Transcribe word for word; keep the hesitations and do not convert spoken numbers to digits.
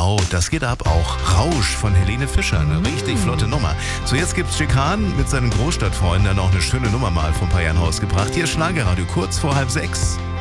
Genau, das geht ab auch. Rausch von Helene Fischer, eine richtig flotte Nummer. So, jetzt gibt's Schickan mit seinen Großstadtfreunden, dann auch eine schöne Nummer mal vor ein paar Jahren rausgebracht. Hier ist Schlagerradio, kurz vor halb sechs.